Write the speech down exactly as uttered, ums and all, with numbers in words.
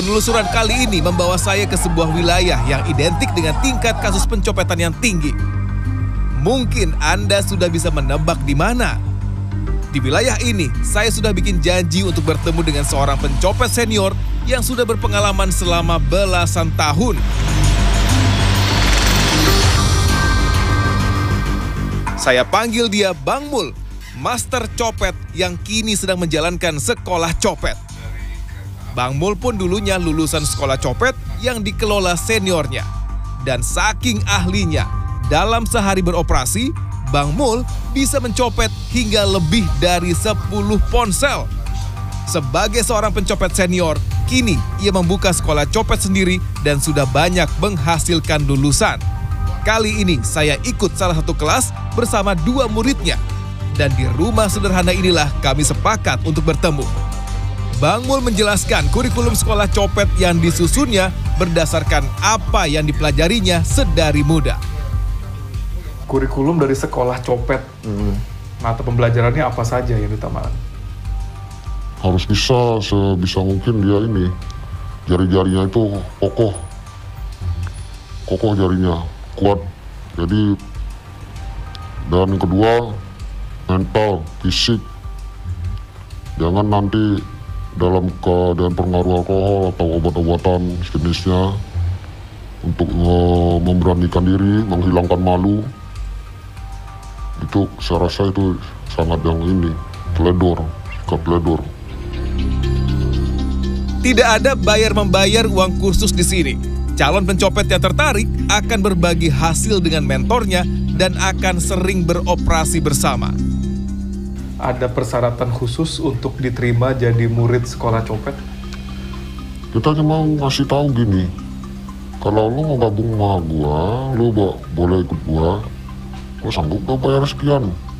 Penelusuran kali ini membawa saya ke sebuah wilayah yang identik dengan tingkat kasus pencopetan yang tinggi. Mungkin Anda sudah bisa menebak di mana. Di wilayah ini, saya sudah bikin janji untuk bertemu dengan seorang pencopet senior yang sudah berpengalaman selama belasan tahun. Saya panggil dia Bang Mul, master copet yang kini sedang menjalankan sekolah copet. Bang Mul pun dulunya lulusan sekolah copet yang dikelola seniornya. Dan saking ahlinya, dalam sehari beroperasi, Bang Mul bisa mencopet hingga lebih dari sepuluh ponsel. Sebagai seorang pencopet senior, kini ia membuka sekolah copet sendiri dan sudah banyak menghasilkan lulusan. Kali ini saya ikut salah satu kelas bersama dua muridnya. Dan di rumah sederhana inilah kami sepakat untuk bertemu. Bang Mul menjelaskan kurikulum sekolah copet yang disusunnya berdasarkan apa yang dipelajarinya sedari muda. Kurikulum dari sekolah copet, hmm. mata pembelajarannya apa saja yang ditamakan? Harus bisa, sebisa mungkin dia ini, jari-jarinya itu kokoh, kokoh jarinya, kuat. Jadi, dan yang kedua, mental, fisik. Jangan nanti dalam keadaan pengaruh alkohol atau obat-obatan sejenisnya untuk uh, memberanikan diri, menghilangkan malu. Itu saya rasa itu sangat yang ini, teledor, sikap teledor. Tidak ada bayar-membayar uang kursus di sini. Calon pencopet yang tertarik akan berbagi hasil dengan mentornya dan akan sering beroperasi bersama. Ada persyaratan khusus untuk diterima jadi murid sekolah copet? Kita cuma ngasih tahu gini, kalau lu mau gabung sama gua, lu boleh ikut gua, gua sanggup gak bayar sekian.